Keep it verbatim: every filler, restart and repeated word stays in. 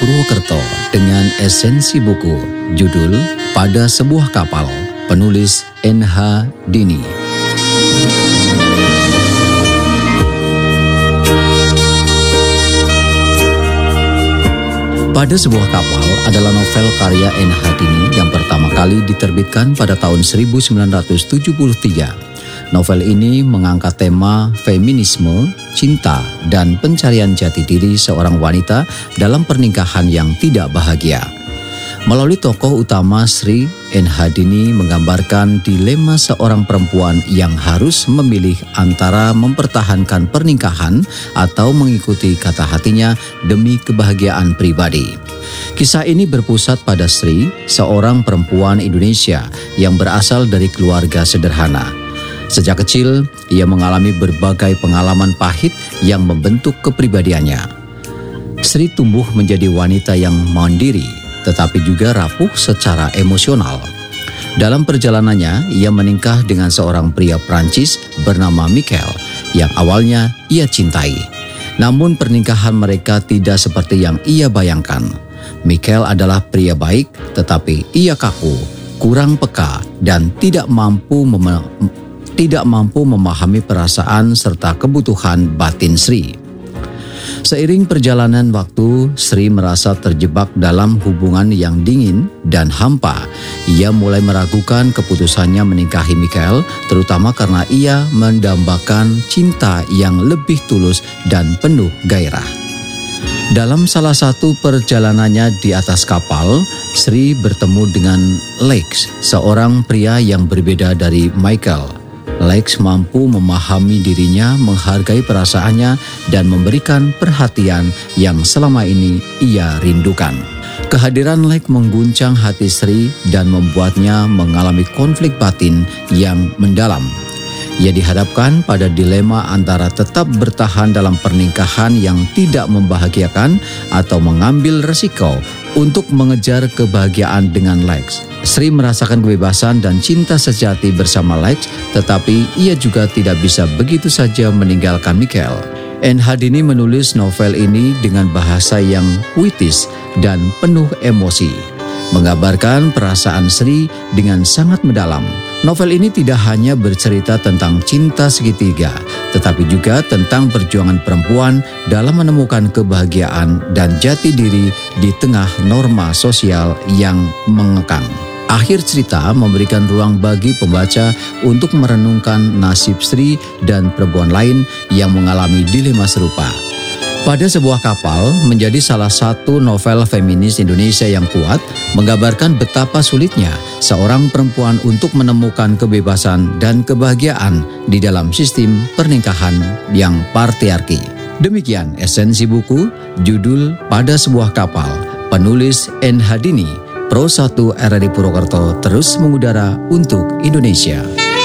Purwokerto dengan esensi buku, judul Pada Sebuah Kapal, penulis N H Dini. Pada Sebuah Kapal adalah novel karya N H Dini yang pertama kali diterbitkan pada tahun seribu sembilan ratus tujuh puluh tiga. Novel ini mengangkat tema feminisme, cinta, dan pencarian jati diri seorang wanita dalam pernikahan yang tidak bahagia. Melalui tokoh utama Sri, N H Dini menggambarkan dilema seorang perempuan yang harus memilih antara mempertahankan pernikahan atau mengikuti kata hatinya demi kebahagiaan pribadi. Kisah ini berpusat pada Sri, seorang perempuan Indonesia yang berasal dari keluarga sederhana. Sejak kecil, ia mengalami berbagai pengalaman pahit yang membentuk kepribadiannya. Sri tumbuh menjadi wanita yang mandiri, tetapi juga rapuh secara emosional. Dalam perjalanannya, ia menikah dengan seorang pria Prancis bernama Michael yang awalnya ia cintai. Namun pernikahan mereka tidak seperti yang ia bayangkan. Michael adalah pria baik, tetapi ia kaku, kurang peka, dan tidak mampu mem- tidak mampu memahami perasaan serta kebutuhan batin Sri. Seiring perjalanan waktu, Sri merasa terjebak dalam hubungan yang dingin dan hampa. Ia mulai meragukan keputusannya menikahi Michael, terutama karena ia mendambakan cinta yang lebih tulus dan penuh gairah. Dalam salah satu perjalanannya di atas kapal, Sri bertemu dengan Lex, seorang pria yang berbeda dari Michael. Lex mampu memahami dirinya, menghargai perasaannya, dan memberikan perhatian yang selama ini ia rindukan. Kehadiran Lex mengguncang hati Sri dan membuatnya mengalami konflik batin yang mendalam. Ia dihadapkan pada dilema antara tetap bertahan dalam pernikahan yang tidak membahagiakan atau mengambil resiko untuk mengejar kebahagiaan dengan Lex. Sri merasakan kebebasan dan cinta sejati bersama Lex, tetapi ia juga tidak bisa begitu saja meninggalkan Michael. N H Dini menulis novel ini dengan bahasa yang puitis dan penuh emosi, menggambarkan perasaan Sri dengan sangat mendalam. Novel ini tidak hanya bercerita tentang cinta segitiga, tetapi juga tentang perjuangan perempuan dalam menemukan kebahagiaan dan jati diri di tengah norma sosial yang mengekang. Akhir cerita memberikan ruang bagi pembaca untuk merenungkan nasib Sri dan perempuan lain yang mengalami dilema serupa. Pada Sebuah Kapal menjadi salah satu novel feminis Indonesia yang kuat, menggambarkan betapa sulitnya seorang perempuan untuk menemukan kebebasan dan kebahagiaan di dalam sistem pernikahan yang patriarki. Demikian esensi buku, judul Pada Sebuah Kapal, penulis N H Dini. Pro satu R R I Purwokerto terus mengudara untuk Indonesia.